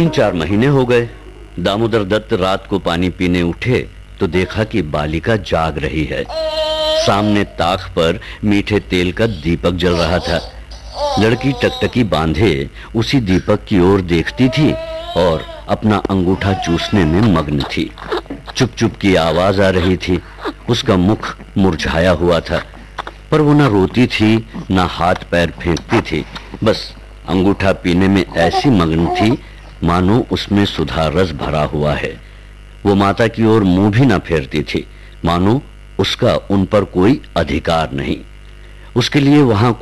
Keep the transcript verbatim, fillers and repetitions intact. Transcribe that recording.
तीन चार महीने हो गए। दामोदर दत्त रात को पानी पीने उठे तो देखा कि बालिका जाग रही है। सामने ताख पर मीठे तेल का दीपक जल रहा था। लड़की टकटकी बांधे उसी दीपक की ओर देखती थी और अपना अंगूठा चूसने में मग्न थी। चुप चुप की आवाज आ रही थी। उसका मुख मुरझाया हुआ था, पर वो ना रोती थी ना हाथ पैर फेंकती थी। बस अंगूठा पीने में ऐसी मग्न थी मानो उसमें सुधा रस भरा हुआ है। वो माता की ओर मुंह भी ना फेरती थी, मानो उसका उन पर कोई अधिकार नहीं। उसके लिए वहां